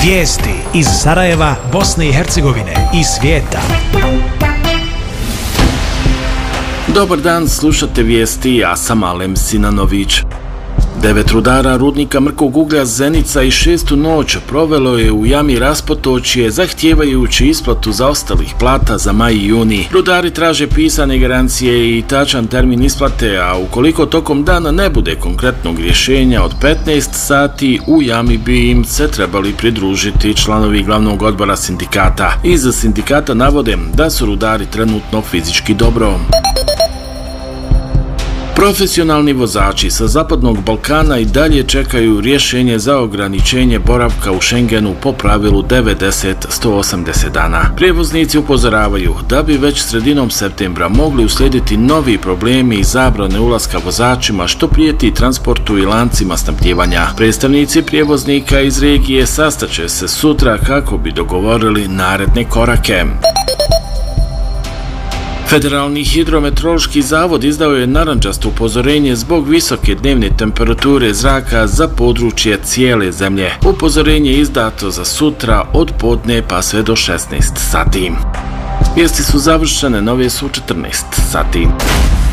Vijesti iz Sarajeva, Bosne i Hercegovine i svijeta. Dobar dan, slušate vijesti, ja sam Alem Sinanović. 9 rudara rudnika mrkog uglja Zenica i 6. noć provelo je u jami Raspotočje zahtijevajući isplatu zaostalih plata za maj i juni. Rudari traže pisane garancije i tačan termin isplate, a ukoliko tokom dana ne bude konkretnog rješenja od 15 sati, u jami bi im se trebali pridružiti članovi glavnog odbora sindikata. Iz sindikata navode da su rudari trenutno fizički dobro. Profesionalni vozači sa Zapadnog Balkana i dalje čekaju rješenje za ograničenje boravka u Schengenu po pravilu 90-180 dana. Prijevoznici upozoravaju da bi već sredinom septembra mogli uslijediti novi problemi i zabrane ulaska vozačima što prijeti transportu i lancima snabdijevanja. Predstavnici prijevoznika iz regije sastaće se sutra kako bi dogovorili naredne korake. Federalni hidrometeorološki zavod izdao je narandžasto upozorenje zbog visoke dnevne temperature zraka za područje cijele zemlje. Upozorenje je izdato za sutra od podne pa sve do 16 sati. Vijesti su završene, nove su 14 sati.